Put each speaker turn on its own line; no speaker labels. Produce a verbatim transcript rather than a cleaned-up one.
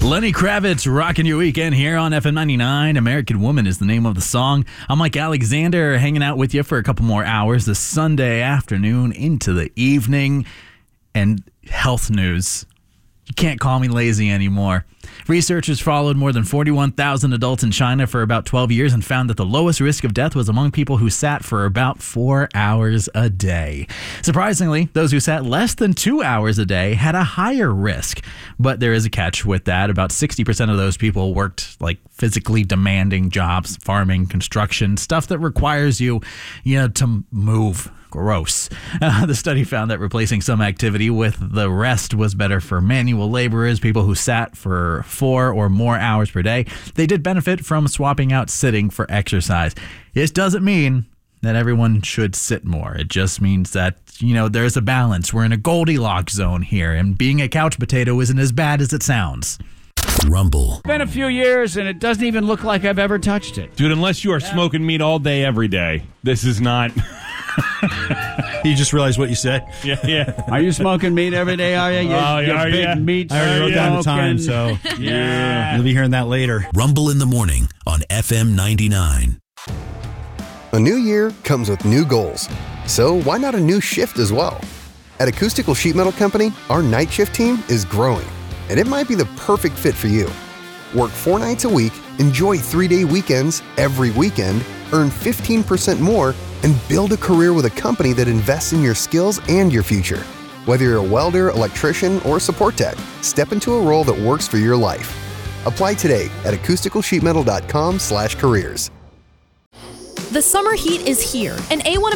Lenny Kravitz rocking your weekend here on F M ninety-nine. American Woman is the name of the song. I'm Mike Alexander, hanging out with you for a couple more hours this Sunday afternoon into the evening. And health news. You can't call me lazy anymore. Researchers followed more than forty-one thousand adults in China for about twelve years and found that the lowest risk of death was among people who sat for about four hours a day. Surprisingly, those who sat less than two hours a day had a higher risk. But there is a catch with that. About sixty percent of those people worked like physically demanding jobs, farming, construction, stuff that requires you, you know, to move. Gross. Uh, the study found that replacing some activity with the rest was better for manual laborers, people who sat for four or more hours per day. They did benefit from swapping out sitting for exercise. This doesn't mean that everyone should sit more. It just means that, you know, there's a balance. We're in a Goldilocks zone here, and being a couch potato isn't as bad as it sounds.
Rumble.
It's been a few years, and it doesn't even look like I've ever touched it.
Dude, unless you are yeah. smoking meat all day, every day, this is not...
You just realized what you said?
Yeah, yeah.
Are you smoking meat every day, are you? You,
oh,
you
yeah,
big
yeah.
meat
I already wrote down the time, so
yeah.
You'll be hearing that later. Rumble in the morning on F M ninety-nine.
A new year comes with new goals. So why not a new shift as well? At Acoustical Sheet Metal Company, our night shift team is growing, and it might be the perfect fit for you. Work four nights a week, enjoy three-day weekends every weekend, earn fifteen percent more, and build a career with a company that invests in your skills and your future. Whether you're a welder, electrician, or support tech, step into a role that works for your life. Apply today at acoustical sheet metal dot com slash careers.
The summer heat is here, and A one